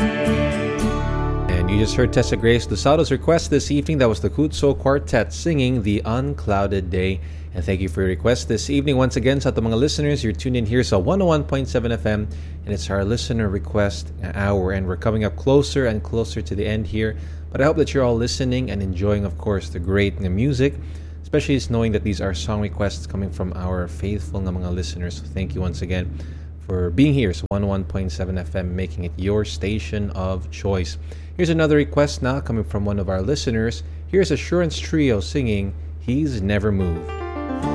And you just heard Tessa Grace Lusado's request this evening. That was the Kutso Quartet singing The Unclouded Day. And thank you for your request this evening. Once again, sa ating mga listeners, you're tuned in here sa 101.7 FM. And it's our listener request hour. And we're coming up closer and closer to the end here. But I hope that you're all listening and enjoying, of course, the great music. Especially knowing that these are song requests coming from our faithful nga mga listeners. So thank you once again for being here. So 101.7 FM, making it your station of choice. Here's another request now coming from one of our listeners. Here's Assurance Trio singing He's Never Moved.